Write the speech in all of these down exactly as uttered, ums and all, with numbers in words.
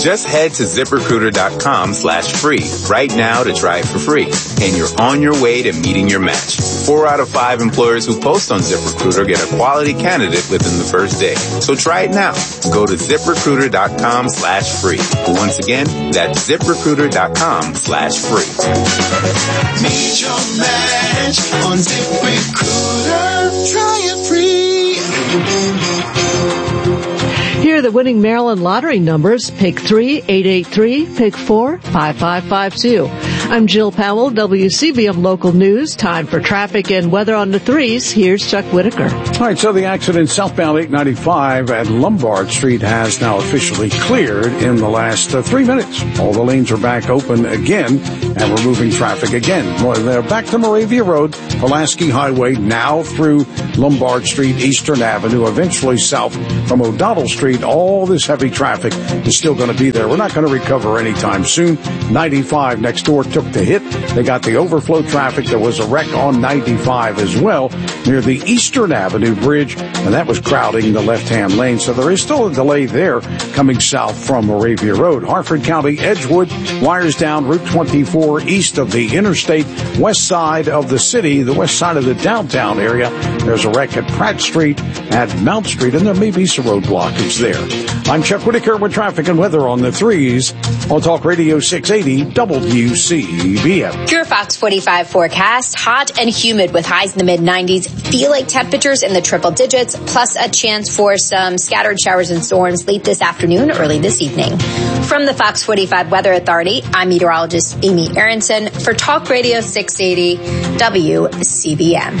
Just head to ZipRecruiter.com slash free right now to try it for free. And you're on your way to meeting your match. Four out of five employers who post on ZipRecruiter get a quality candidate within the first day. So try it now. Go to ZipRecruiter.com slash free. Once again, that's ZipRecruiter.com slash free. Meet your match on ZipRecruiter. Try it free. Here are the winning Maryland lottery numbers. Pick three, eight eight three, pick four, five five five two. I'm Jill Powell, W C B M Local News. Time for traffic and weather on the threes. Here's Chuck Whitaker. All right, so the accident southbound eight ninety-five at Lombard Street has now officially cleared in the last uh, three minutes. All the lanes are back open again, and we're moving traffic again. Well, they're back to Moravia Road, Pulaski Highway, now through Lombard Street, Eastern Avenue, eventually south from O'Donnell Street. All this heavy traffic is still going to be there. We're not going to recover anytime soon. ninety-five next door took the hit. They got the overflow traffic. There was a wreck on ninety-five as well near the Eastern Avenue Bridge, and that was crowding the left-hand lane. So there is still a delay there coming south from Moravia Road. Harford County, Edgewood, wires down Route twenty-four east of the interstate, west side of the city, the west side of the downtown area. There's a wreck at Pratt Street, at Mount Street, and there may be some road blockage there. I'm Chuck Whitaker with traffic and weather on the threes on Talk Radio six eighty W C B M. Your Fox forty-five forecast, hot and humid with highs in the mid nineties. Feel like temperatures in the triple digits, plus a chance for some scattered showers and storms late this afternoon, early this evening. From the Fox forty-five Weather Authority, I'm meteorologist Amy Aronson for Talk Radio six eighty W C B M.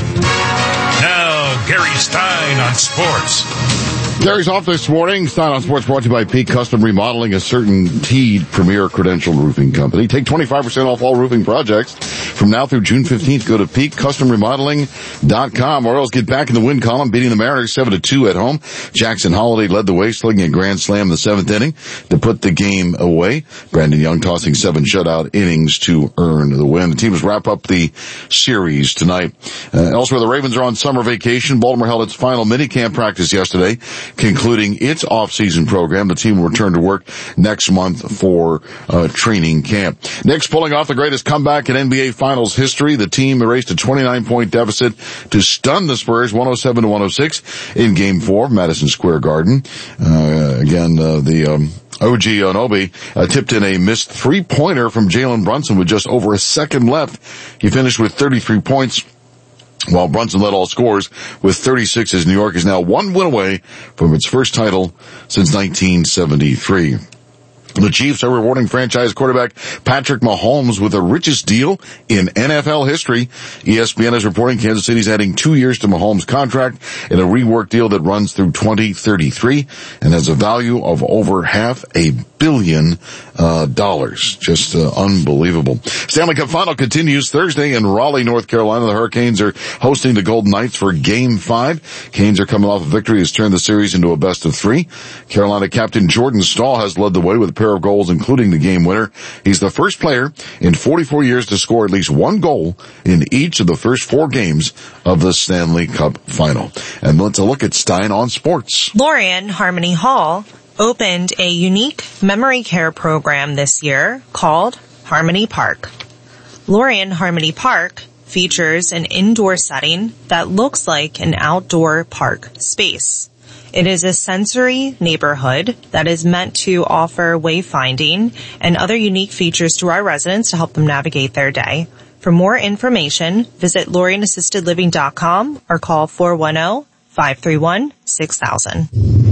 Now, Gary Stein on sports. Gary's off this morning. Stein on Sports brought to you by Peak Custom Remodeling, a CertainTeed premier credentialed roofing company. Take twenty-five percent off all roofing projects from now through June fifteenth. Go to peak custom remodeling dot com. Orioles get back in the win column, beating the Mariners seven to two at home. Jackson Holiday led the way, slinging a grand slam in the seventh inning to put the game away. Brandon Young tossing seven shutout innings to earn the win. The teams wrap up the series tonight. Uh, elsewhere, the Ravens are on summer vacation. Baltimore held its final minicamp practice yesterday, concluding its off-season program. The team will return to work next month for uh, training camp. Knicks pulling off the greatest comeback in N B A Finals history. The team erased a twenty-nine point deficit to stun the Spurs one oh seven to one oh six in Game four, Madison Square Garden. Uh, again, uh, the um, O G Anunoby uh, tipped in a missed three-pointer from Jalen Brunson with just over a second left. He finished with thirty-three points, while Brunson led all scores with thirty-six, as New York is now one win away from its first title since nineteen seventy-three. The Chiefs are rewarding franchise quarterback Patrick Mahomes with the richest deal in N F L history. E S P N is reporting Kansas City's adding two years to Mahomes' contract in a rework deal that runs through twenty thirty-three and has a value of over half a billion uh, dollars. Just uh, unbelievable. Stanley Cup Final continues Thursday in Raleigh, North Carolina. The Hurricanes are hosting the Golden Knights for Game five. Canes are coming off a victory, has turned the series into a best of three. Carolina captain Jordan Staal has led the way with a pair of goals, including the game winner. He's the first player in forty-four years to score at least one goal in each of the first four games of the Stanley Cup Final. And let's look at Stein on Sports. Lorien Harmony Hall opened a unique memory care program this year called Harmony Park. Lorien Harmony Park features an indoor setting that looks like an outdoor park space. It is a sensory neighborhood that is meant to offer wayfinding and other unique features to our residents to help them navigate their day. For more information, visit Lorien Assisted Living dot com or call four one zero, five three one, six thousand.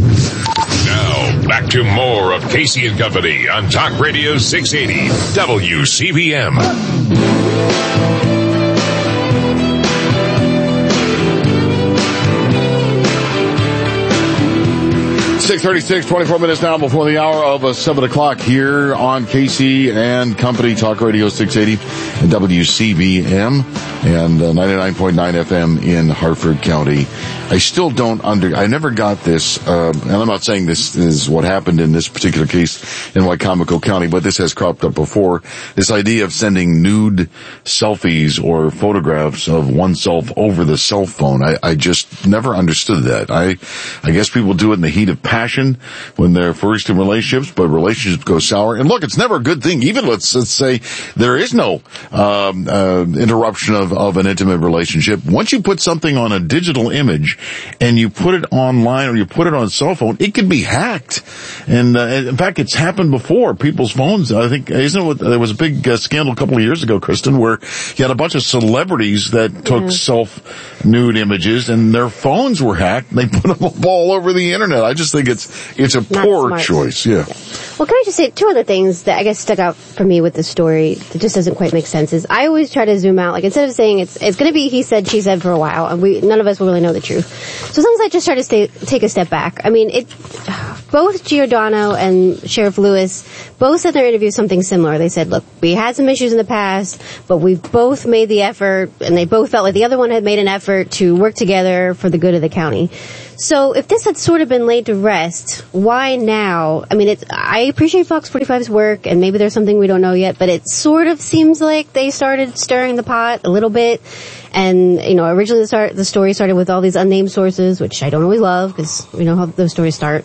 Now, back to more of Casey and Company on Talk Radio six eighty W C B M. six thirty-six, twenty-four minutes now before the hour of uh, seven o'clock here on Casey and Company, Talk Radio six eighty and W C B M and uh, ninety-nine point nine F M in Harford County. I still don't under, I never got this, uh, and I'm not saying this is what happened in this particular case in Wicomico County, but this has cropped up before. This idea of sending nude selfies or photographs of oneself over the cell phone. I, I just never understood that. I, I guess people do it in the heat of passion. passion when they're first in relationships, but relationships go sour. And look, it's never a good thing. Even let's, let's say there is no um, uh, interruption of, of an intimate relationship. Once you put something on a digital image and you put it online or you put it on a cell phone, it can be hacked. And uh, in fact, it's happened before. People's phones, I think, isn't it what, there was a big uh, scandal a couple of years ago, Kristen, where you had a bunch of celebrities that took yeah. self-nude images and their phones were hacked. They put them up all over the internet. I just think it's it's a Not poor smart. choice. Yeah. yeah. Well, can I just say two other things that I guess stuck out for me with the story that just doesn't quite make sense is I always try to zoom out. Like instead of saying it's it's going to be he said, she said for a while, and we none of us will really know the truth. So sometimes I just try to stay, take a step back. I mean, it both Giordano and Sheriff Lewis both said in their interview something similar. They said, look, we had some issues in the past, but we've both made the effort, and they both felt like the other one had made an effort to work together for the good of the county. So if this had sort of been laid to rest, why now? I mean, it's, I appreciate Fox forty-five's work, and maybe there's something we don't know yet, but it sort of seems like they started stirring the pot a little bit. And, you know, originally the, start, the story started with all these unnamed sources, which I don't always love, because we know how those stories start.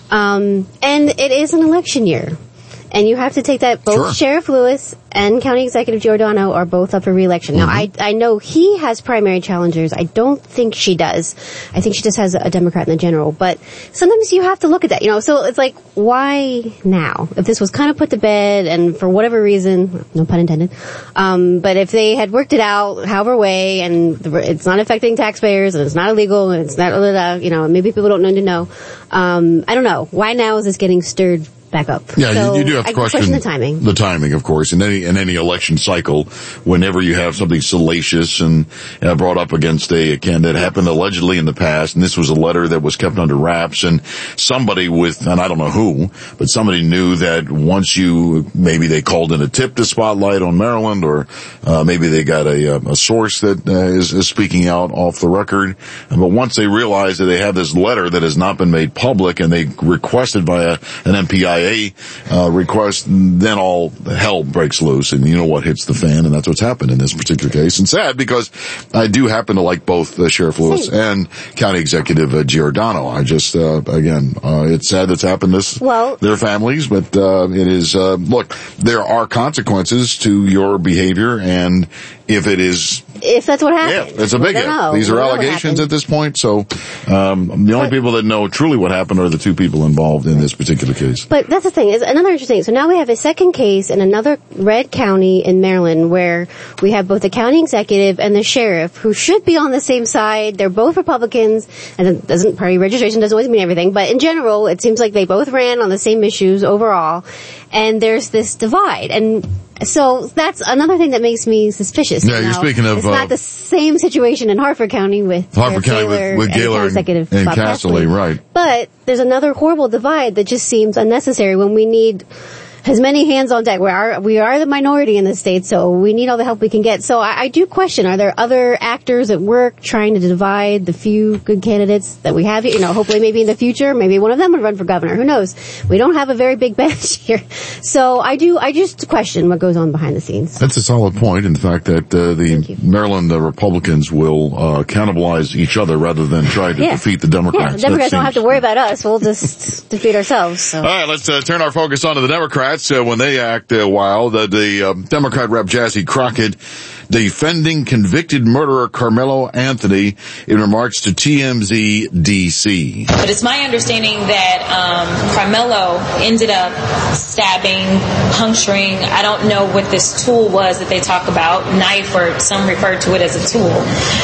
Um, and it is an election year. And you have to take that, both Sure. Sheriff Lewis and County Executive Giordano are both up for re-election. Now, Mm-hmm. I, I know he has primary challengers. I don't think she does. I think she just has a Democrat in the general. But sometimes you have to look at that, you know. So it's like, why now? If this was kind of put to bed and for whatever reason, no pun intended, um, but if they had worked it out however way and the, it's not affecting taxpayers and it's not illegal and it's not, uh, you know, maybe people don't need to know. Um, I don't know. Why now is this getting stirred back up? Yeah, So you, you do have to I question, the timing. The timing, of course, in any in any election cycle. Whenever you have something salacious and uh, brought up against a, a candidate, happened allegedly in the past, and this was a letter that was kept under wraps, and somebody with, and I don't know who, but somebody knew that once you, maybe they called in a tip to Spotlight on Maryland, or uh, maybe they got a, a source that uh, is, is speaking out off the record, but once they realize that they have this letter that has not been made public, and they requested via an M P I A uh, request, then all hell breaks loose, and you know what hits the fan, and that's what's happened in this particular case. And sad, because I do happen to like both uh, Sheriff Lewis Same. and County Executive uh, Giordano. I just, uh, again, uh, it's sad that's happened to Well- their families, but uh, it is, uh, look, there are consequences to your behavior, and if it is, If that's what happened. yeah, it's a We big don't if. know. These We are don't know what allegations happened. at this point, so um, the only But- people that know truly what happened are the two people involved in this particular case. But that's the thing, is another interesting, so now we have a second case in another red county in Maryland where we have both the county executive and the sheriff who should be on the same side. They're both Republicans, and it doesn't, party registration doesn't always mean everything, but in general, it seems like they both ran on the same issues overall, and there's this divide. And so that's another thing that makes me suspicious. Yeah, you you're know? speaking of, It's uh, not the same situation in Harford County with Harford Sheriff County with- Gaylor with and the Gaylor county and- executive and Bob Casserly, right. But there's another horrible divide that just seems unnecessary when we need as many hands on deck. We are, we are the minority in the state, so we need all the help we can get. So I, I do question, are there other actors at work trying to divide the few good candidates that we have here? You know, hopefully maybe in the future, maybe one of them would run for governor. Who knows? We don't have a very big bench here. So I do, I just question what goes on behind the scenes. That's a solid point, in the fact that uh, Thank the you. Maryland uh, Republicans will uh, cannibalize each other rather than try to Yeah. defeat the Democrats. Yeah, the Democrats That don't have seems- to worry about us. We'll just defeat ourselves. So. All right, let's uh, turn our focus on to the Democrats. Uh, when they act uh, wild, uh, the uh, Democrat Rep Jassy Crockett defending convicted murderer Carmelo Anthony in remarks to T M Z D C. But it's my understanding that um, Carmelo ended up stabbing, puncturing, I don't know what this tool was that they talk about, knife, or some refer to it as a tool.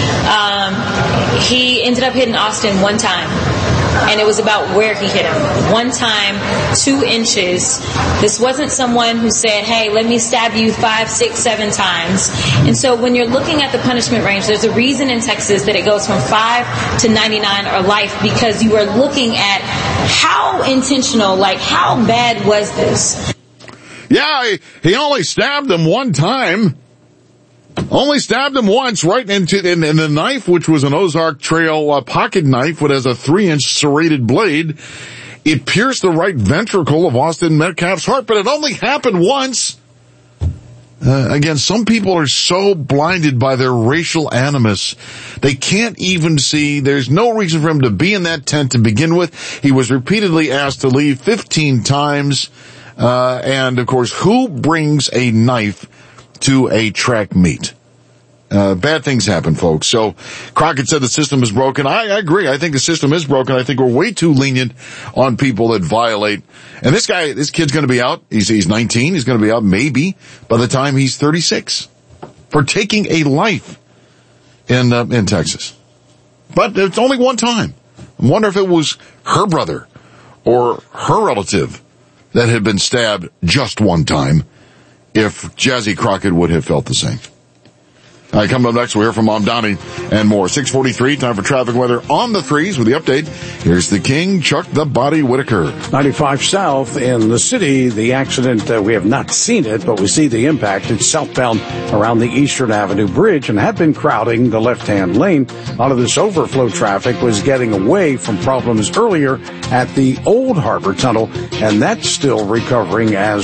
Um, he ended up hitting Austin one time. And it was about where he hit him. One time, two inches. This wasn't someone who said, hey, let me stab you five, six, seven times. And so when you're looking at the punishment range, there's a reason in Texas that it goes from five to ninety-nine or life, because you are looking at how intentional, like how bad was this? Yeah, he, he only stabbed him one time. Only stabbed him once, right into in, in the knife, which was an Ozark Trail uh, pocket knife, that has a three-inch serrated blade. It pierced the right ventricle of Austin Metcalf's heart, but it only happened once. Uh, again, some people are so blinded by their racial animus, they can't even see. There's no reason for him to be in that tent to begin with. He was repeatedly asked to leave fifteen times. Uh, and of course, who brings a knife to a track meet? Uh, bad things happen, folks. So Crockett said the system is broken. I, I agree. I think the system is broken. I think we're way too lenient on people that violate. And this guy, this kid's going to be out. He's, he's nineteen. He's going to be out maybe by the time he's thirty-six for taking a life in, uh, in Texas. But it's only one time. I wonder if it was her brother or her relative that had been stabbed just one time, if Jazzy Crockett would have felt the same. All right, coming up next, we'll hear from Mom Donnie and more. six forty-three, time for traffic weather on the threes with the update. Here's the King, Chuck the Body Whitaker. ninety-five South in the city. The accident, uh, we have not seen it, but we see the impact. It's southbound around the Eastern Avenue Bridge and had been crowding the left-hand lane. A lot of this overflow traffic was getting away from problems earlier at the Old Harbor Tunnel, and that's still recovering as